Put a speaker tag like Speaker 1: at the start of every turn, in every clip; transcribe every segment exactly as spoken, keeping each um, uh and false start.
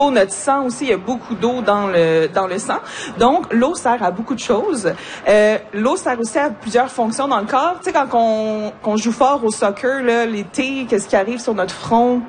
Speaker 1: Notre sang aussi, il y a beaucoup d'eau dans le dans le sang. Donc, l'eau sert à beaucoup de choses. Euh, l'eau sert aussi à plusieurs fonctions dans le corps. Tu sais, quand on, qu'on joue fort au soccer, là, l'été, qu'est-ce qui arrive sur notre front?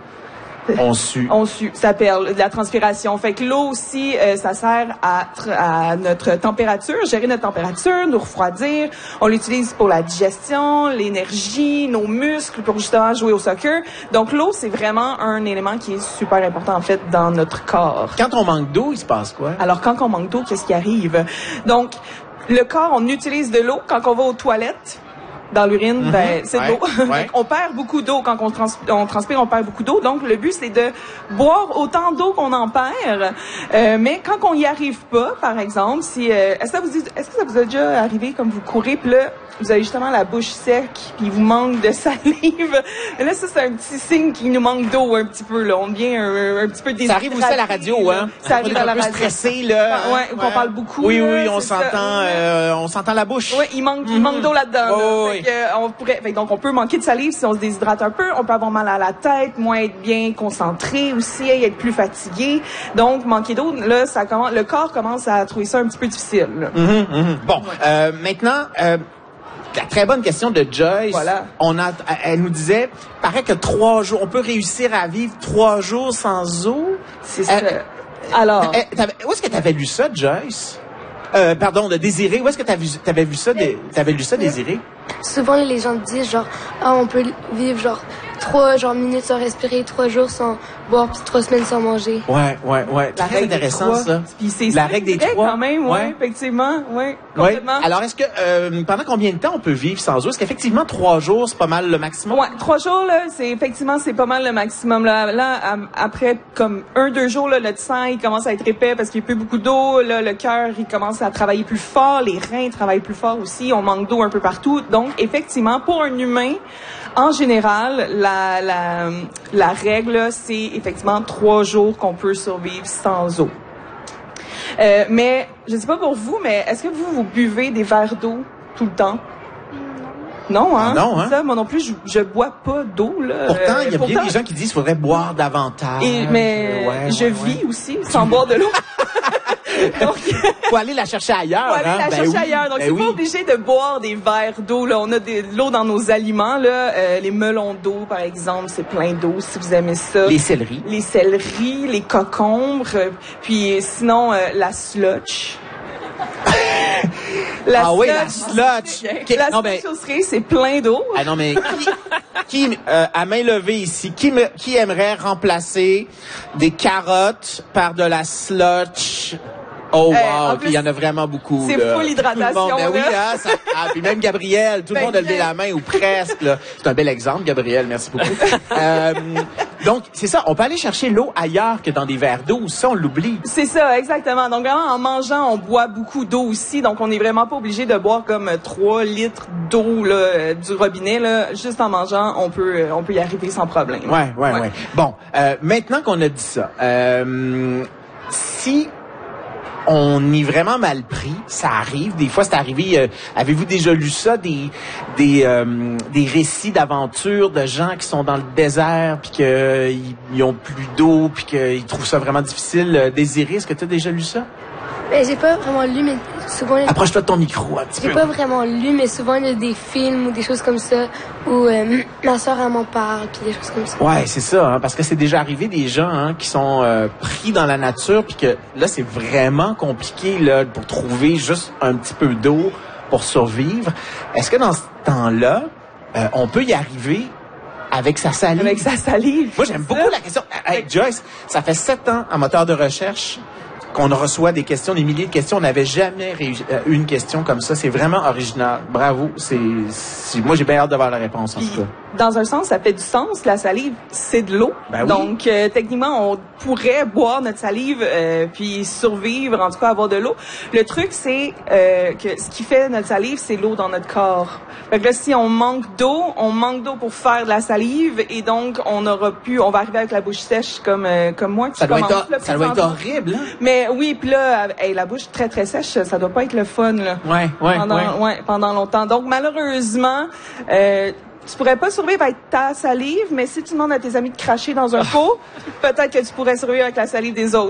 Speaker 2: On sue.
Speaker 1: On sue, ça perd de la transpiration. Fait que l'eau aussi, euh, ça sert à, à notre température, gérer notre température, nous refroidir. On l'utilise pour la digestion, l'énergie, nos muscles, pour justement jouer au soccer. Donc l'eau, c'est vraiment un élément qui est super important en fait dans notre corps.
Speaker 2: Quand on manque d'eau, il se passe quoi?
Speaker 1: Alors quand on manque d'eau, qu'est-ce qui arrive? Donc le corps, on utilise de l'eau quand on va aux toilettes. Dans l'urine, mm-hmm. ben, c'est
Speaker 2: ouais,
Speaker 1: de l'eau.
Speaker 2: Ouais.
Speaker 1: On perd beaucoup d'eau. Quand on, trans on transpire, on perd beaucoup d'eau. Donc, le but, c'est de boire autant d'eau qu'on en perd. Euh, mais quand on y arrive pas, par exemple, si, euh, est-ce que ça vous dit, est-ce que ça vous a déjà arrivé comme vous courez, puis là, vous avez justement la bouche sec, puis il vous manque de salive. Et là, ça, c'est un petit signe qu'il nous manque d'eau un petit peu, là. On devient un, un petit peu déshydraté.
Speaker 2: Ça arrive aussi à la radio, hein?
Speaker 1: Ça arrive à la radio.
Speaker 2: Un peu stressé, là.
Speaker 1: Ah, ouais, qu'on ouais. parle beaucoup.
Speaker 2: Oui,
Speaker 1: là,
Speaker 2: oui, on s'entend, euh, on s'entend la bouche.
Speaker 1: Oui, il manque, mm-hmm. il manque d'eau là-dedans.
Speaker 2: Oh,
Speaker 1: là.
Speaker 2: oui.
Speaker 1: Fait que, on pourrait, fait, donc, on peut manquer de salive si on se déshydrate un peu. On peut avoir mal à la tête, moins être bien concentré aussi, être plus fatigué. Donc, manquer d'eau, là, ça commence, le corps commence à trouver ça un petit peu difficile.
Speaker 2: Mm-hmm, mm-hmm. Bon, ouais. euh, maintenant, euh, la très bonne question de Joyce.
Speaker 1: Voilà.
Speaker 2: On a, elle nous disait, paraît que trois jours, on peut réussir à vivre trois jours sans eau.
Speaker 1: C'est ça. Euh, Alors.
Speaker 2: Euh, où est-ce que tu avais lu ça, Joyce? Euh, pardon, de Désiré. Où est-ce que tu vu, avais vu ça, tu avais lu ça, Désiré?
Speaker 3: Souvent, les gens disent, genre, ah, on peut vivre, genre, trois genre, minutes sans respirer, trois jours sans boire, puis trois semaines sans manger.
Speaker 2: Ouais, ouais, ouais.
Speaker 1: La
Speaker 2: Très intéressant, ça.
Speaker 1: Puis c'est
Speaker 2: la règle des trois.
Speaker 1: quand même, ouais, ouais. effectivement, ouais, complètement.
Speaker 2: Ouais. Alors, est-ce que, euh, pendant combien de temps on peut vivre sans eau? Est-ce qu'effectivement, trois jours, c'est pas mal le maximum?
Speaker 1: Ouais, trois jours, là, c'est, effectivement, c'est pas mal le maximum, là. Là, après, comme un, deux jours, là, le sang, il commence à être épais parce qu'il y a plus beaucoup d'eau, là, le cœur, il commence à travailler plus fort, les reins travaillent plus fort aussi, on manque d'eau un peu partout. Donc, effectivement, pour un humain, en général, la, la, la règle, c'est effectivement trois jours qu'on peut survivre sans eau. Euh, mais, je sais pas pour vous, mais est-ce que vous, vous buvez des verres d'eau tout le temps? Non, hein?
Speaker 2: Ah non, hein?
Speaker 1: Ça, moi non plus, je, je bois pas d'eau, là.
Speaker 2: Pourtant, il y a
Speaker 1: pourtant,
Speaker 2: bien des gens qui disent qu'il faudrait boire davantage.
Speaker 1: Et, mais,
Speaker 2: ouais,
Speaker 1: je
Speaker 2: ouais,
Speaker 1: vis
Speaker 2: ouais.
Speaker 1: aussi sans boire de l'eau. Donc,
Speaker 2: faut aller la chercher ailleurs.
Speaker 1: Faut aller
Speaker 2: hein?
Speaker 1: la
Speaker 2: ben
Speaker 1: chercher
Speaker 2: oui,
Speaker 1: ailleurs. Donc,
Speaker 2: ben
Speaker 1: c'est
Speaker 2: oui.
Speaker 1: pas obligé de boire des verres d'eau. Là, on a de l'eau dans nos aliments. Là, euh, les melons d'eau, par exemple, c'est plein d'eau. Si vous aimez ça.
Speaker 2: Les céleris.
Speaker 1: Les céleris, les cocombres. Euh, puis sinon, euh, la slotch. La
Speaker 2: ah
Speaker 1: slotch,
Speaker 2: oui, la slotch.
Speaker 1: Okay. La non, slotch ben... c'est plein d'eau.
Speaker 2: Ah non, mais qui, qui euh, à main levée ici, qui, me, qui aimerait remplacer des carottes par de la slotch? Oh wow, euh, il y en a vraiment beaucoup.
Speaker 1: C'est full hydratation.
Speaker 2: Ben oui, hein, ça, ah, puis même Gabriel, tout le ben monde a levé la main ou presque. C'est un bel exemple, Gabriel, merci beaucoup. euh, donc, c'est ça, on peut aller chercher l'eau ailleurs que dans des verres d'eau, ça on l'oublie.
Speaker 1: C'est ça, exactement. Donc vraiment, en mangeant, on boit beaucoup d'eau aussi, donc on n'est vraiment pas obligé de boire comme trois litres d'eau là, du robinet. Là. Juste en mangeant, on peut, on peut y arriver sans problème.
Speaker 2: Ouais, ouais, ouais. ouais. Bon, euh, maintenant qu'on a dit ça, euh, si on est vraiment mal pris, ça arrive. Des fois, c'est arrivé. Euh, avez-vous déjà lu ça, des des euh, des récits d'aventures de gens qui sont dans le désert puis que euh, ils, ils ont plus d'eau puis qu'ils trouvent ça vraiment difficile. Euh, Désiré, est-ce que tu as déjà lu ça?
Speaker 3: Ben, j'ai pas vraiment lu, mais souvent...
Speaker 2: Approche-toi de ton micro un petit peu.
Speaker 3: J'ai pas vraiment lu, mais souvent il y a des films ou des choses comme ça où euh, ma soeur elle m'en parle puis des choses comme ça.
Speaker 2: Ouais, c'est ça, hein, parce que c'est déjà arrivé des gens hein, qui sont euh, pris dans la nature puis que là c'est vraiment compliqué là pour trouver juste un petit peu d'eau pour survivre. Est-ce que dans ce temps-là, euh, on peut y arriver avec sa salive?
Speaker 1: Avec sa salive.
Speaker 2: Moi j'aime beaucoup la question. Hey, Joyce, ça fait sept ans en moteur de recherche qu'on reçoit des questions, des milliers de questions. On n'avait jamais réussi, euh, une question comme ça. C'est vraiment original. Bravo. C'est, c'est, moi, j'ai bien hâte d'avoir la réponse, en
Speaker 1: Puis,
Speaker 2: tout cas.
Speaker 1: Dans un sens, ça fait du sens. La salive, c'est de l'eau.
Speaker 2: Ben oui.
Speaker 1: Donc, euh, techniquement, on pourrait boire notre salive euh, puis survivre, en tout cas, avoir de l'eau. Le truc, c'est euh, que ce qui fait notre salive, c'est l'eau dans notre corps. Fait que là, si on manque d'eau, on manque d'eau pour faire de la salive et donc, on aura pu, on va arriver avec la bouche sèche comme euh, comme moi. Qui
Speaker 2: ça doit
Speaker 1: commence,
Speaker 2: être,
Speaker 1: là,
Speaker 2: ça doit être horrible, hein?
Speaker 1: Mais oui, puis là, hey, la bouche très très sèche, ça doit pas être le fun là.
Speaker 2: Ouais, ouais,
Speaker 1: pendant,
Speaker 2: ouais.
Speaker 1: ouais, pendant longtemps. Donc malheureusement, euh, tu pourrais pas survivre avec ta salive, mais si tu demandes à tes amis de cracher dans un pot, peut-être que tu pourrais survivre avec la salive des autres.